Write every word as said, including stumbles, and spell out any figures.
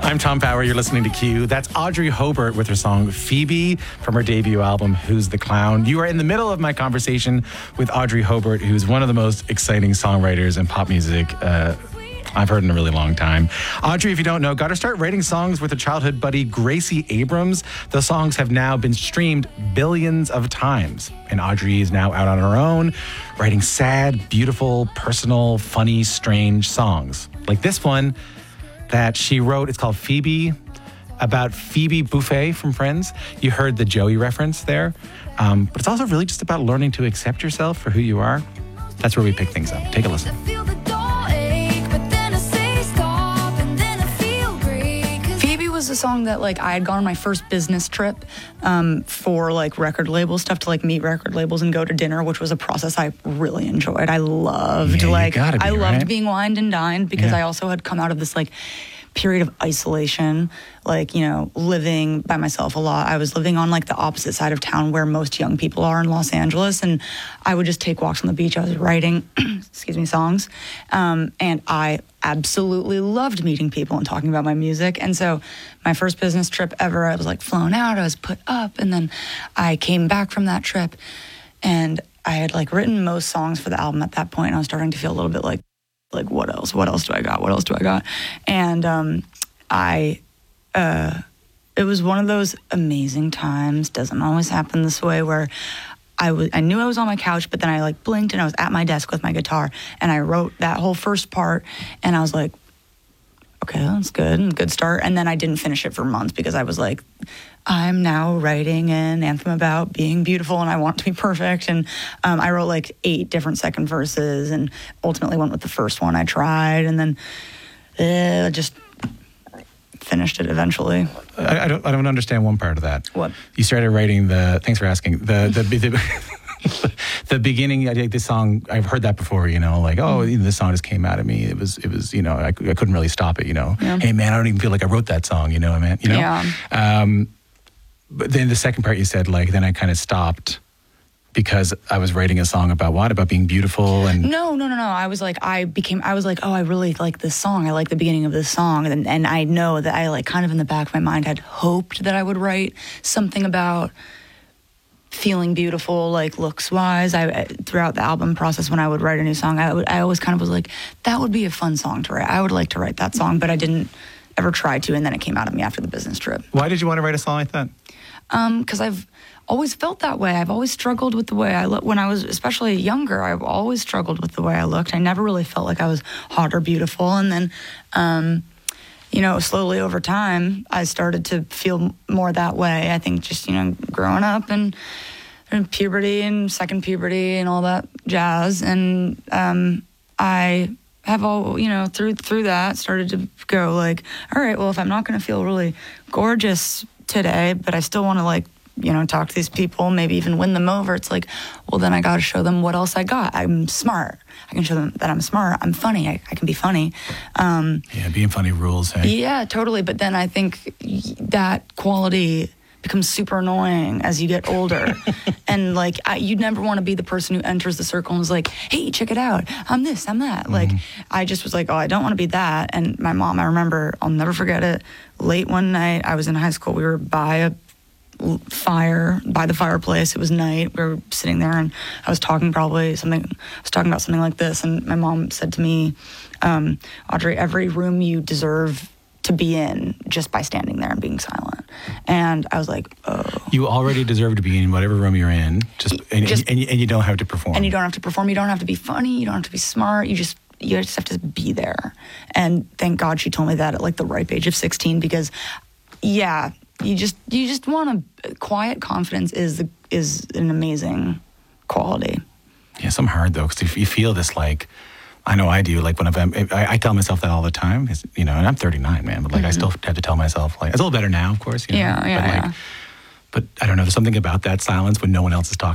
I'm Tom Power. You're listening to Q. That's Audrey Hobart with her song Phoebe from her debut album, Who's the Clown? You are in the middle of my conversation with Audrey Hobart, who's one of the most exciting songwriters in pop music uh, I've heard in a really long time. Audrey, if you don't know, got to start writing songs with her childhood buddy, Gracie Abrams. Those songs have now been streamed billions of times. And Audrey is now out on her own, writing sad, beautiful, personal, funny, strange songs. Like this one that she wrote. It's called Phoebe, about Phoebe Buffay from Friends. You heard the Joey reference there. Um, but it's also really just about learning to accept yourself for who you are. That's where we pick things up. Take a listen. Phoebe was a song that like I had gone on my first business trip um, for like record label stuff to like meet record labels and go to dinner, which was a process I really enjoyed. I loved yeah, like be, I loved right? being wined and dined because yeah. I also had come out of this like period of isolation, like, you know, living by myself a lot. I was living on like the opposite side of town where most young people are in Los Angeles, and I would just take walks on the beach. I was writing, excuse me, songs, um, and I absolutely loved meeting people and talking about my music. And so my first business trip ever, I was like flown out, I was put up, and then I came back from that trip, and I had like written most songs for the album at that point, and I was starting to feel a little bit like, like, what else? What else do I got? What else do I got? And um, I, uh, it was one of those amazing times, doesn't always happen this way, where I was, I knew I was on my couch, but then I like blinked and I was at my desk with my guitar, and I wrote that whole first part, and I was like, okay, that's good, good start. And then I didn't finish it for months because I was like, I'm now writing an anthem about being beautiful and I want to be perfect. And um, I wrote like eight different second verses and ultimately went with the first one I tried, and then uh, just finished it eventually. I, I don't I don't understand one part of that. What? You started writing the, thanks for asking, the, the, the the beginning, I think this song, I've heard that before, you know, like, oh, you know, this song just came out of me. It was, it was, you know, I, I couldn't really stop it, you know. Yeah. Hey, man, I don't even feel like I wrote that song, you know, man, you know? Yeah. Um, but then the second part you said, like, then I kind of stopped because I was writing a song about what? About being beautiful and... No, no, no, no. I was like, I became, I was like, oh, I really like this song. I like the beginning of this song. And, and I know that I like kind of in the back of my mind had hoped that I would write something about feeling beautiful, like looks wise. I throughout the album process, when I would write a new song, I would I always kind of was like, that would be a fun song to write. I would like to write that song, but I didn't ever try to, and then it came out of me after the business trip. Why did you want to write a song like that? Um, because I've always felt that way. I've always struggled with the way I look. When I was especially younger, I've always struggled with the way I looked. I never really felt like I was hot or beautiful, and then um you know, slowly over time, I started to feel more that way. I think just, you know, growing up and, and puberty and second puberty and all that jazz. And um, I have all, you know, through through that started to go like, all right, well, if I'm not going to feel really gorgeous today, but I still want to like, you know, talk to these people, maybe even win them over. It's like, well, then I got to show them what else I got. I'm smart. I can show them that I'm smart. I'm funny. I, I can be funny. Um, yeah, being funny rules. Hey? Yeah, totally. But then I think that quality becomes super annoying as you get older. And like, I, you'd never want to be the person who enters the circle and is like, hey, check it out. I'm this, I'm that. Mm-hmm. Like, I just was like, oh, I don't want to be that. And my mom, I remember, I'll never forget it. Late one night, I was in high school. We were by a fire by the fireplace. It was night. We were sitting there, and I was talking probably something. I was talking about something like this, and my mom said to me, um, "Audrey, every room you deserve to be in just by standing there and being silent." And I was like, "Oh, you already deserve to be in whatever room you're in. Just and, just, and, and, and you don't have to perform. And you don't have to perform. You don't have to be funny. You don't have to be smart. You just." You just have to be there. And thank God she told me that at like the ripe age of sixteen, because yeah, you just you just want to quiet confidence is the, is an amazing quality. Yeah, some hard though, because you feel this like, I know I do, like when I'm, I, I tell myself that all the time, you know, and I'm thirty-nine, man, but like mm-hmm. I still have to tell myself, like, it's a little better now, of course. You know, yeah, yeah, but like, yeah. But I don't know, there's something about that silence when no one else is talking.